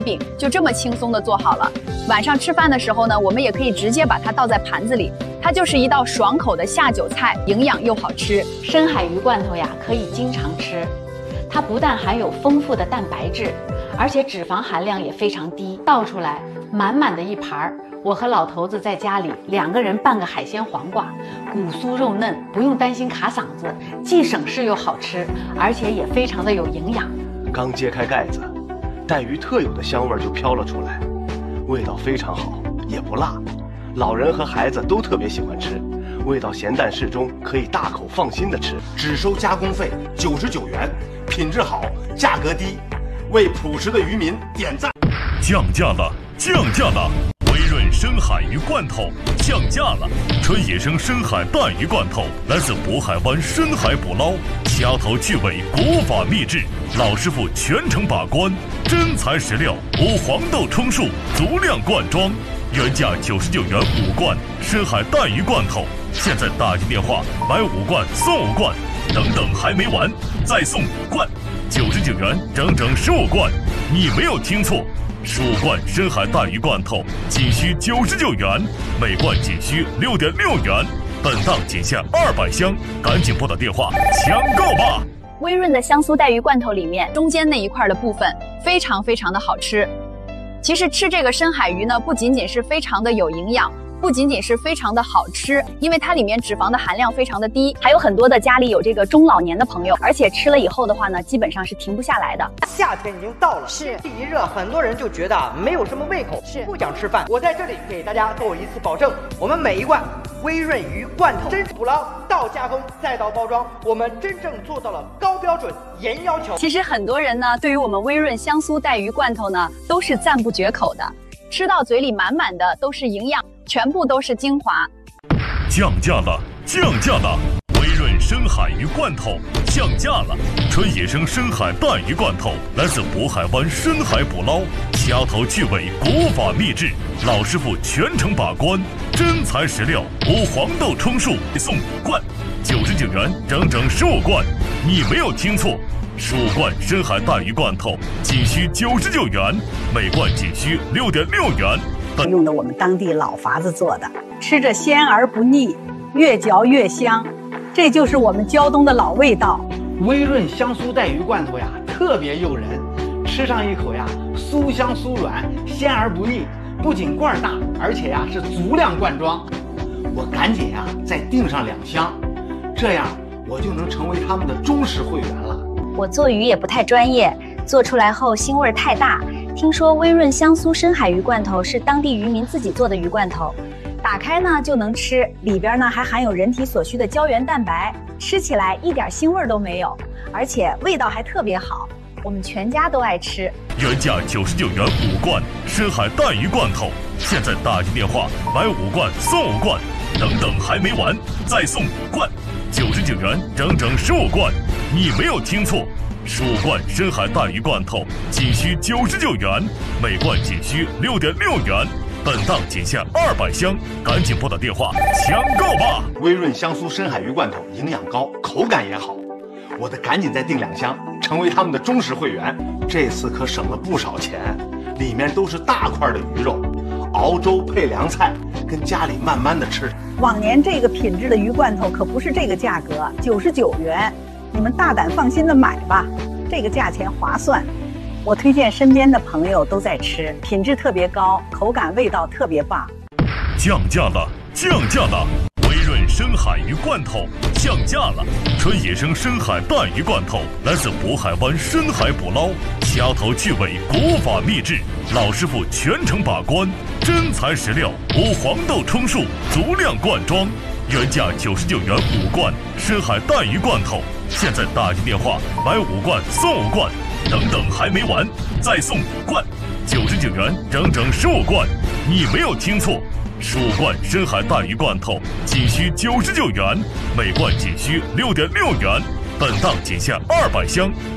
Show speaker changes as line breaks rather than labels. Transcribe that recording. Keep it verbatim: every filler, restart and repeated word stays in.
饼就这么轻松的做好了。晚上吃饭的时候呢，我们也可以直接把它倒在盘子里，它就是一道爽口的下酒菜，营养又好吃。
深海鱼罐头呀，可以经常吃。它不但含有丰富的蛋白质，而且脂肪含量也非常低。倒出来，满满的一盘，我和老头子在家里两个人拌个海鲜黄瓜，骨酥肉嫩，不用担心卡嗓子，既省事又好吃，而且也非常的有营养。
刚揭开盖子，带鱼特有的香味就飘了出来，味道非常好，也不辣，老人和孩子都特别喜欢吃，味道咸淡适中，可以大口放心的吃。
只收加工费九十九元，品质好，价格低，为朴实的渔民点赞。
降价了，降价了！微润深海鱼罐头降价了，纯野生深海带鱼罐头来自渤海湾深海捕捞，掐头去尾，国法秘制，老师傅全程把关，真材实料，无黄豆充数，足量灌装，原价九十九元五罐深海带鱼罐头，现在打进电话买五罐送五罐，等等还没完，再送五罐，九十九元整整十五罐，你没有听错。十五罐深海带鱼罐头仅需九十九元，每罐仅需六点六元，本档仅限二百箱，赶紧拨打电话抢购吧！
微润的香酥带鱼罐头里面中间那一块的部分非常非常的好吃。其实吃这个深海鱼呢，不仅仅是非常的有营养，不仅仅是非常的好吃，因为它里面脂肪的含量非常的低，还有很多的家里有这个中老年的朋友，而且吃了以后的话呢，基本上是停不下来的。
夏天已经到了，
是
天气一热，很多人就觉得没有什么胃口，是不想吃饭。我在这里给大家做一次保证，我们每一罐微润鱼罐头，真捕捞到加工再到包装，我们真正做到了高标准、严要求。
其实很多人呢，对于我们微润香酥带鱼罐头呢，都是赞不绝口的，吃到嘴里满满的都是营养，全部都是精华。
降价了，降价了！微润深海鱼罐头降价了，纯野生深海带鱼罐头来自渤海湾深海捕捞，掐头去尾，国法秘制，老师傅全程把关，真材实料，无黄豆充数，送五罐，九十九元整整十五罐，你没有听错。十五罐深海带鱼罐头仅需九十九元，每罐仅需六点六元。
用的我们当地老法子做的，吃着鲜而不腻，越嚼越香，这就是我们胶东的老味道。
微润香酥带鱼罐头呀，特别诱人，吃上一口呀，酥香酥软，鲜而不腻，不仅罐大，而且呀是足量灌装。我赶紧呀再订上两箱，这样我就能成为他们的忠实会员了。
我做鱼也不太专业，做出来后腥味太大。听说微润香酥深海鱼罐头是当地渔民自己做的鱼罐头，打开呢就能吃，里边呢还含有人体所需的胶原蛋白，吃起来一点腥味都没有，而且味道还特别好，我们全家都爱吃。
原价九十九元五罐深海带鱼罐头，现在打进电话买五罐送五罐，等等还没完，再送五罐，九十九元整整十五罐，你没有听错。十五罐深海带鱼罐头仅需九十九元，每罐仅需六点六元，本档仅限二百箱，赶紧拨打电话抢购吧！
微润香酥深海鱼罐头营养高，口感也好，我得赶紧再订两箱，成为他们的忠实会员。这次可省了不少钱，里面都是大块的鱼肉，熬粥配凉菜，跟家里慢慢的吃。
往年这个品质的鱼罐头可不是这个价格，九十九元。你们大胆放心的买吧，这个价钱划算。我推荐身边的朋友都在吃，品质特别高，口感味道特别棒。
降价了，降价了！微润深海鱼罐头降价了，纯野生深海带鱼罐头来自渤海湾深海捕捞，掐头去尾，国法秘制，老师傅全程把关，真材实料，无黄豆充数，足量灌装，原价九十九元五罐深海带鱼罐头，现在打进电话买五罐送五罐，等等还没完，再送五罐，九十九元整整十五罐，你没有听错。十五罐深海带鱼罐头仅需九十九元，每罐仅需六点六元，本档仅限二百箱。